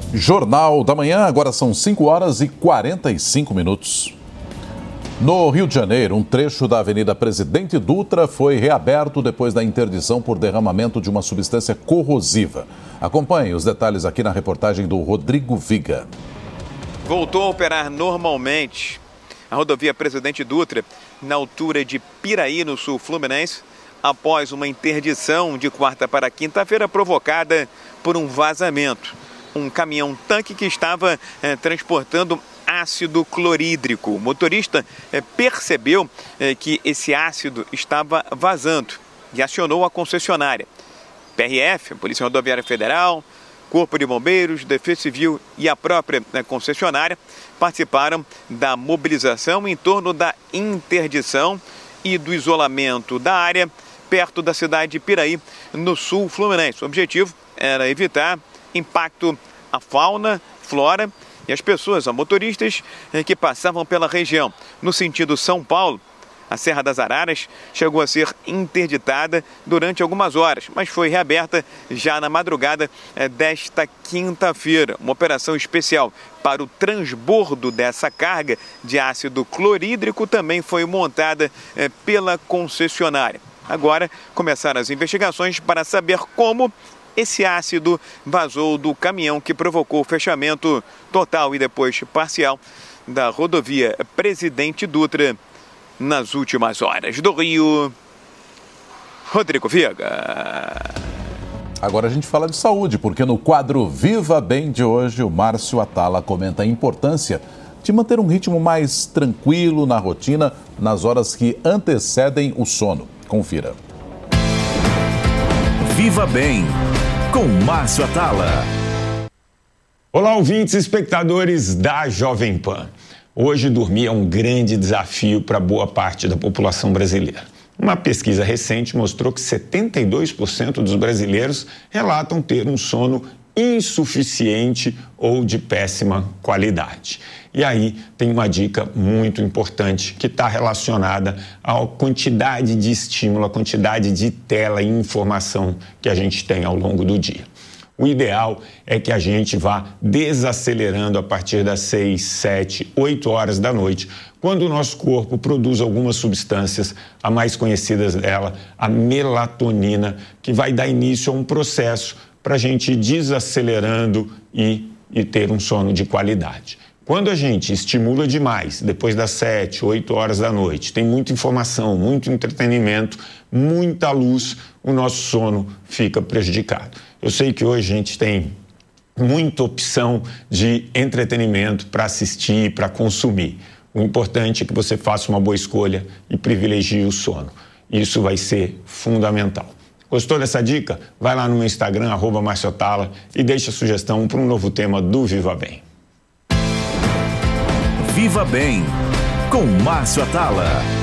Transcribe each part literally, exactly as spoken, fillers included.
Jornal da Manhã, agora são cinco horas e quarenta e cinco minutos. No Rio de Janeiro, um trecho da Avenida Presidente Dutra foi reaberto depois da interdição por derramamento de uma substância corrosiva. Acompanhe os detalhes aqui na reportagem do Rodrigo Viga. Voltou a operar normalmente a rodovia Presidente Dutra, na altura de Piraí, no sul fluminense, após uma interdição de quarta para quinta-feira provocada por um vazamento. Um caminhão-tanque que estava eh, transportando ácido clorídrico. O motorista eh, percebeu eh, que esse ácido estava vazando e acionou a concessionária. P R F, Polícia Rodoviária Federal, Corpo de Bombeiros, Defesa Civil e a própria eh, concessionária participaram da mobilização em torno da interdição e do isolamento da área perto da cidade de Piraí, no sul fluminense. O objetivo era evitar impacto à fauna, flora e as pessoas, a motoristas que passavam pela região. No sentido São Paulo, a Serra das Araras chegou a ser interditada durante algumas horas, mas foi reaberta já na madrugada desta quinta-feira. Uma operação especial para o transbordo dessa carga de ácido clorídrico também foi montada pela concessionária. Agora começaram as investigações para saber como esse ácido vazou do caminhão que provocou o fechamento total e depois parcial da rodovia Presidente Dutra nas últimas horas. Do Rio, Rodrigo Viga. Agora a gente fala de saúde, porque no quadro Viva Bem de hoje, o Márcio Atala comenta a importância de manter um ritmo mais tranquilo na rotina nas horas que antecedem o sono. Confira. Viva Bem, com Márcio Atala. Olá, ouvintes e espectadores da Jovem Pan. Hoje dormir é um grande desafio para boa parte da população brasileira. Uma pesquisa recente mostrou que setenta e dois por cento dos brasileiros relatam ter um sono insuficiente ou de péssima qualidade. E aí tem uma dica muito importante que está relacionada à quantidade de estímulo, à quantidade de tela e informação que a gente tem ao longo do dia. O ideal é que a gente vá desacelerando a partir das seis, sete, oito horas da noite, quando o nosso corpo produz algumas substâncias, a mais conhecida dela, a melatonina, que vai dar início a um processo para a gente ir desacelerando e, e ter um sono de qualidade. Quando a gente estimula demais, depois das sete, oito horas da noite, tem muita informação, muito entretenimento, muita luz, o nosso sono fica prejudicado. Eu sei que hoje a gente tem muita opção de entretenimento para assistir, para consumir. O importante é que você faça uma boa escolha e privilegie o sono. Isso vai ser fundamental. Gostou dessa dica? Vai lá no meu Instagram, arroba Márcio Atala, e deixa a sugestão para um novo tema do Viva Bem. Viva Bem, com Márcio Atala.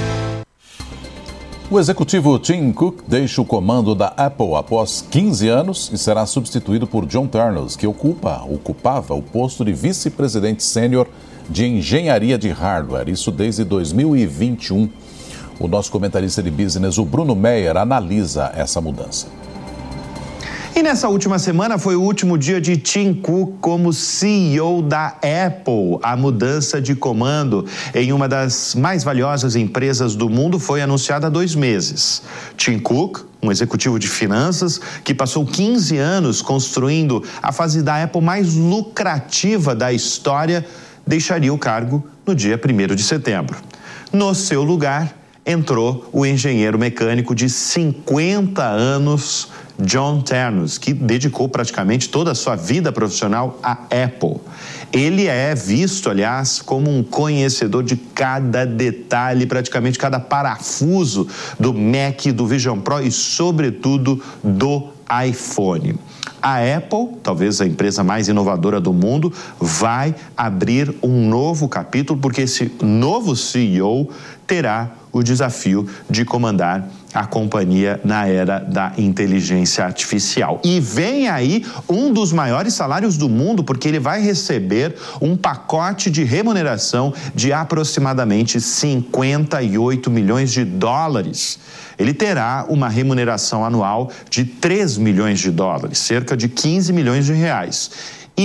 O executivo Tim Cook deixa o comando da Apple após quinze anos e será substituído por John Ternus, que ocupa, ocupava o posto de vice-presidente sênior de engenharia de hardware, isso desde dois mil e vinte e um. O nosso comentarista de business, o Bruno Meyer, analisa essa mudança. E nessa última semana foi o último dia de Tim Cook como C E O da Apple. A mudança de comando em uma das mais valiosas empresas do mundo foi anunciada há dois meses. Tim Cook, um executivo de finanças que passou quinze anos construindo a fase da Apple mais lucrativa da história, deixaria o cargo no dia primeiro de setembro. No seu lugar, entrou o engenheiro mecânico de cinquenta anos, John Ternus, que dedicou praticamente toda a sua vida profissional à Apple. Ele é visto, aliás, como um conhecedor de cada detalhe, praticamente cada parafuso do Mac, do Vision Pro e, sobretudo, do iPhone. A Apple, talvez a empresa mais inovadora do mundo, vai abrir um novo capítulo, porque esse novo C E O terá o desafio de comandar a companhia na era da inteligência artificial. E vem aí um dos maiores salários do mundo, porque ele vai receber um pacote de remuneração de aproximadamente cinquenta e oito milhões de dólares. Ele terá uma remuneração anual de três milhões de dólares, cerca de quinze milhões de reais.